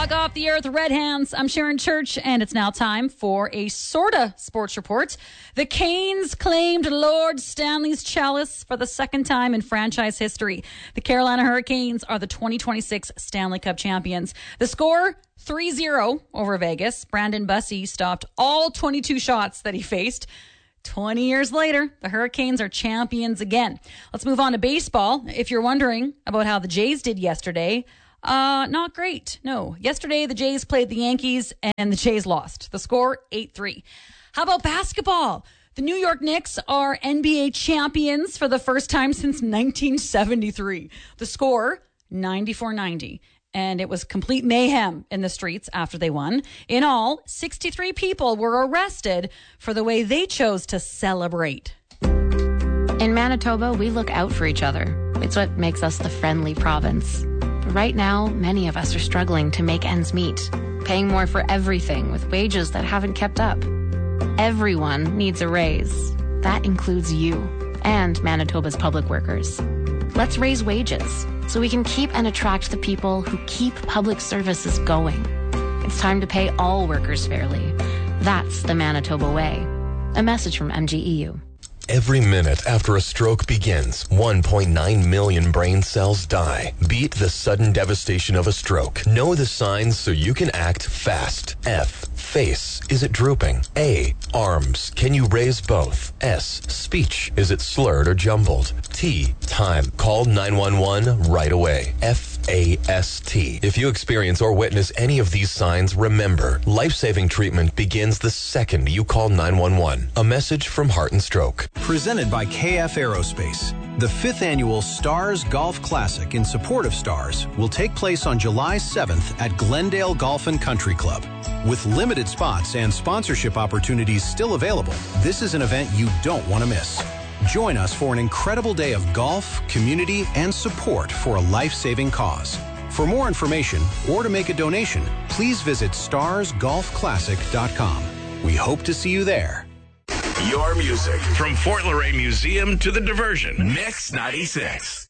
back off the earth, Red Hands. I'm Sharon Church, and it's now time for a sorta sports report. The Canes claimed Lord Stanley's chalice for the second time in franchise history. The Carolina Hurricanes are the 2026 Stanley Cup champions. The score, 3-0 over Vegas. Brandon Bussey stopped all 22 shots that he faced. 20 years later, the Hurricanes are champions again. Let's move on to baseball. If you're wondering about how the Jays did yesterday, not great. No. Yesterday, the Jays played the Yankees and the Jays lost. The score, 8-3. How about basketball? The New York Knicks are NBA champions for the first time since 1973. The score, 94-90. And it was complete mayhem in the streets after they won. In all, 63 people were arrested for the way they chose to celebrate. In Manitoba, we look out for each other. It's what makes us the friendly province. But right now, many of us are struggling to make ends meet, paying more for everything with wages that haven't kept up. Everyone needs a raise. That includes you and Manitoba's public workers. Let's raise wages so we can keep and attract the people who keep public services going. It's time to pay all workers fairly. That's the Manitoba way. A message from MGEU. Every minute after a stroke begins, 1.9 million brain cells die. Beat the sudden devastation of a stroke. Know the signs so you can act fast. F. Face. Is it drooping? A. Arms. Can you raise both? S. Speech. Is it slurred or jumbled? T. Time. Call 911 right away. FAST. If you experience or witness any of these signs, remember, life-saving treatment begins the second you call 911. A message from Heart and Stroke. Presented by KF Aerospace. The 5th annual Stars Golf Classic in support of Stars will take place on July 7th at Glendale Golf and Country Club. With limited spots and sponsorship opportunities still available, this is an event you don't want to miss. Join us for an incredible day of golf, community, and support for a life-saving cause. For more information or to make a donation, please visit starsgolfclassic.com. We hope to see you there. Your music from Fort Laurier Museum to the Diversion. Mix 96.